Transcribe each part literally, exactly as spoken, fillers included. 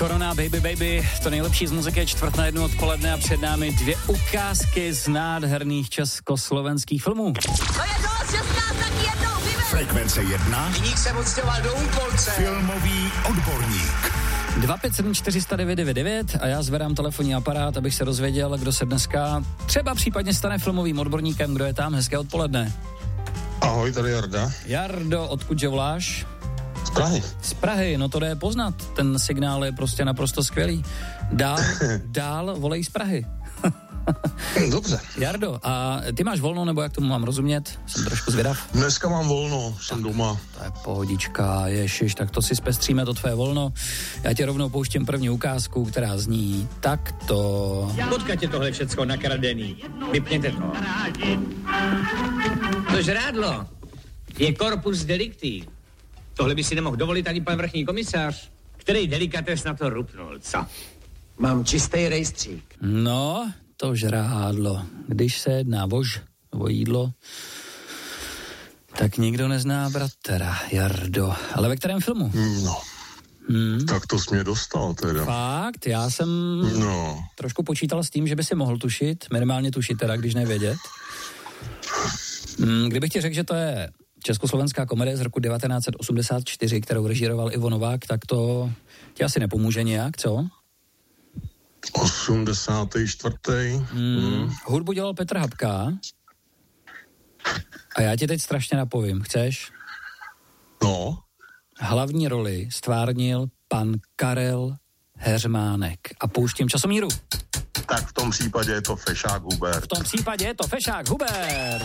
Korona, baby, baby, to nejlepší z muziky, čtvrt na jednu odpoledne a před námi dvě ukázky z nádherných československých filmů. To je dost, šestnáct, tak jednou, vyber! Frekvence jedna. Viník se odstěhoval do Úpolce. Filmový odborník. dva pět sedm čtyři nula devět devět devět a já zvedám telefonní aparát, abych se dozvěděl, kdo se dneska třeba případně stane filmovým odborníkem, kdo je tam. Hezké odpoledne. Ahoj, tady Jarda. Jardo, odkud voláš? Z Prahy. Z Prahy, no to jde poznat, ten signál je prostě naprosto skvělý. Dál, dál volej z Prahy. Dobře. Jardo, a ty máš volno, nebo jak tomu mám rozumět? Jsem trošku zvědav. Dneska mám volno, jsem doma. To je pohodička, ježiš, tak to si zpestříme, to tvé volno. Já ti rovnou pouštím první ukázku, která zní takto. Potkaďte tohle všecko nakradený. Vypněte to. To žrádlo je corpus delicti. Tohle by si nemohl dovolit ani pan vrchní komisař. Který delikates na to rupnul, co? Mám čistý rejstřík. No, to žrádlo. Když se jedná vož, o jídlo, tak nikdo nezná bratera, Jardo. Ale ve kterém filmu? No, Hmm. tak to jsi mě dostal teda. Fakt, já jsem No. trošku počítal s tím, že by si mohl tušit, minimálně tušit teda, když nevědět. Hmm, kdybych ti řekl, že to je československá komedie z roku devatenáct set osmdesát čtyři, kterou režíroval Ivo Novák, tak to ti asi nepomůže nějak, co? osmdesátý čtvrtý Hmm. Hmm. Hudbu dělal Petr Habka a já ti teď strašně napovím, chceš? No, Hlavní roli stvárnil pan Karel Heřmánek. A pouštím časomíru. tak v tom případě je to Fešák Hubert. V tom případě je to Fešák Hubert.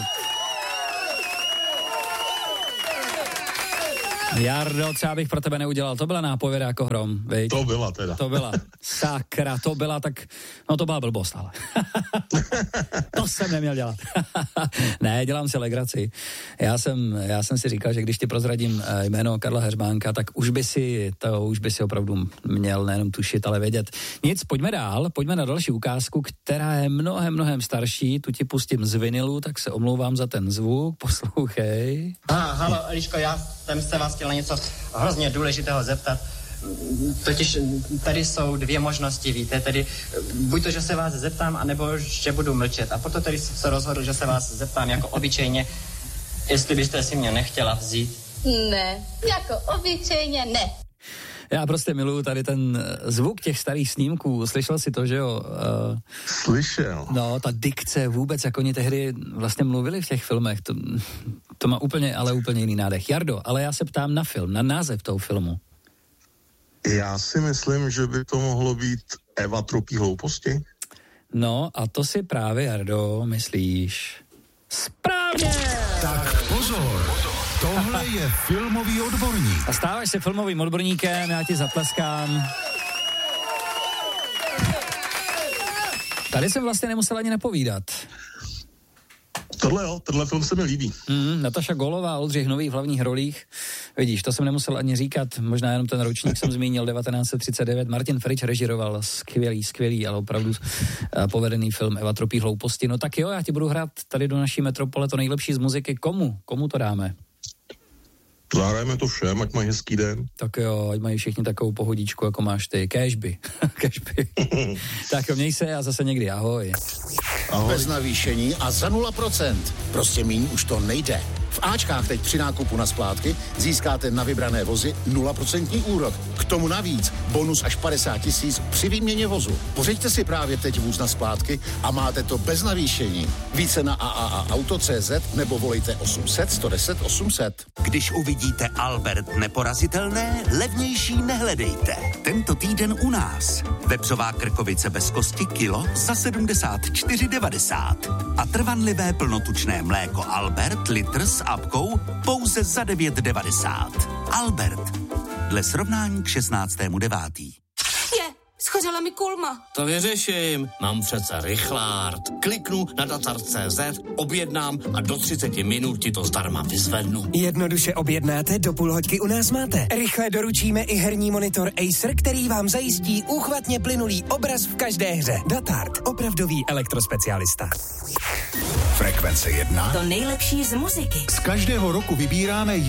Jardo, třeba bych pro tebe neudělal, to byla nápověda jako hrom, viď? To byla teda. To byla, sakra, to byla tak, no to byla blbost, ale. To jsem neměl dělat. Ne, dělám si legraci. Já jsem, já jsem si říkal, že když ti prozradím jméno Karla Heřmánka, tak už by si, to už by si opravdu měl nejenom tušit, ale vědět. Nic, pojďme dál, pojďme na další ukázku, která je mnohem, mnohem starší, tu ti pustím z vinilu, tak se omlouvám za ten zvuk, poslouchej. Aha, halo, Eliško, já jsem se vás chtěl na něco hrozně důležitého zeptat. Totiž tady jsou dvě možnosti, víte, tedy buď to, že se vás zeptám, anebo že budu mlčet. A proto tady jsem se rozhodl, že se vás zeptám jako obyčejně, jestli byste si mě nechtěla vzít. Ne, jako obyčejně ne. Já prostě miluju tady ten zvuk těch starých snímků. Slyšel jsi to, že jo? Uh, Slyšel. no, ta dikce vůbec, jak oni tehdy vlastně mluvili v těch filmech, to, to má úplně, ale úplně jiný nádech. Jardo, ale já se ptám na film, na název toho filmu. Já si myslím, že by to mohlo být Eva trpí hlouposti. No, a to si právě, Jardo, myslíš správně! Tak pozor, tohle je filmový odborník. A stáváš se filmovým odborníkem, já ti zatleskám. Tady jsem vlastně nemusel ani napovídat. Tohle jo, tenhle film se mi líbí. Mm, Nataša Golová, Oldřich Nový v hlavních rolích. Vidíš, to jsem nemusel ani říkat, možná jenom ten ročník jsem zmínil, devatenáct set třicet devět. Martin Frič režíroval skvělý, skvělý, ale opravdu uh, povedený film Eva trpí hlouposti. No tak jo, já ti budu hrát tady do naší metropole to nejlepší z muziky. Komu? Komu to dáme? Zahrajeme to všem, ať mají hezký den. Tak jo, ať mají všichni takovou pohodičku, jako máš ty. Kéžby. Kéžby. Tak jo, měj se a zase někdy. Ahoj. Ahoj. Bez navýšení a za nula procent. Prostě míň už to nejde. V Ačkách teď při nákupu na splátky získáte na vybrané vozy nula procent úrok. K tomu navíc bonus až padesát tisíc při výměně vozu. Pořiďte si právě teď vůz na splátky a máte to bez navýšení. Více na a a a auto tečka cé zet nebo volejte osm set, sto deset, osm set. Když uvidíte Albert neporazitelné, levnější nehledejte. Tento týden u nás. Vepřová krkovice bez kosti kilo za sedmdesát čtyři devadesát. A trvanlivé plnotučné mléko Albert litr s apkou pouze za devět devadesát. Albert. Dle srovnání k šestnáctému devátý. Je, schořela mi kulma. To vyřeším. Mám přece rychlárt. Kliknu na datar tečka cé zet, objednám a do třicet minut ti to zdarma vyzvednu. Jednoduše objednáte, do půl hoďky u nás máte. Rychle doručíme i herní monitor Acer, který vám zajistí úchvatně plynulý obraz v každé hře. Datart, opravdový elektrospecialista. Frekvence jedna. To nejlepší z muziky. Z každého roku vybíráme